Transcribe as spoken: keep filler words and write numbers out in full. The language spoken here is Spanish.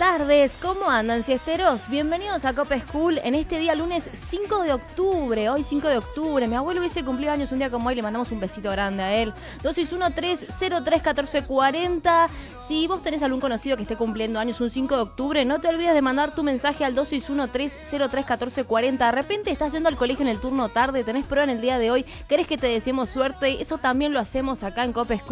tardes, ¿cómo andan, siesteros? Bienvenidos a Cope School en este día lunes cinco de octubre. Hoy cinco de octubre, mi abuelo hubiese cumplido años un día como hoy, le mandamos un besito grande a él. dos seis uno tres cero tres uno cuatro cuatro cero. Si vos tenés algún conocido que esté cumpliendo años un cinco de octubre, no te olvides de mandar tu mensaje al dos seis uno tres cero tres uno cuatro cuatro cero. De repente estás yendo al colegio en el turno tarde, tenés prueba en el día de hoy, querés que te deseemos suerte, eso también lo hacemos acá en Cope School.